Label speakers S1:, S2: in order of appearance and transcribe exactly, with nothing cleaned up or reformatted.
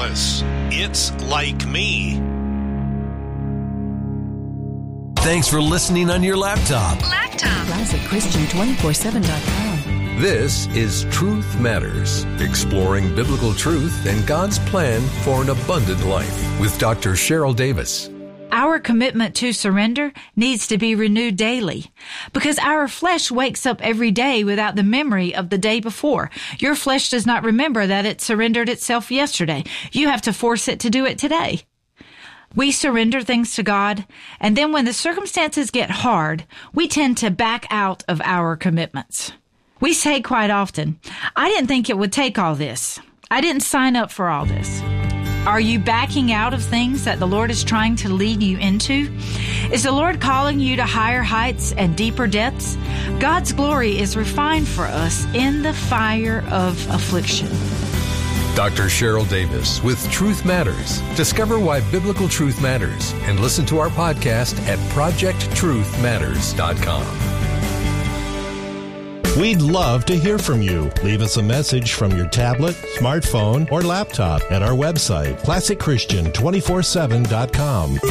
S1: because it's like me.
S2: Thanks for listening on your laptop.
S3: Laptop. Classic Christian two forty-seven dot com.
S2: This is Truth Matters, exploring biblical truth and God's plan for an abundant life with Doctor Cheryl Davis.
S4: Our commitment to surrender needs to be renewed daily because our flesh wakes up every day without the memory of the day before. Your flesh does not remember that it surrendered itself yesterday. You have to force it to do it today. We surrender things to God, and then when the circumstances get hard, we tend to back out of our commitments. We say quite often, I didn't think it would take all this. I didn't sign up for all this. Are you backing out of things that the Lord is trying to lead you into? Is the Lord calling you to higher heights and deeper depths? God's glory is refined for us in the fire of affliction.
S2: Doctor Cheryl Davis with Truth Matters. Discover why biblical truth matters and listen to our podcast at project truth matters dot com.
S5: We'd love to hear from you. Leave us a message from your tablet, smartphone, or laptop at our website, classic christian two forty-seven dot com.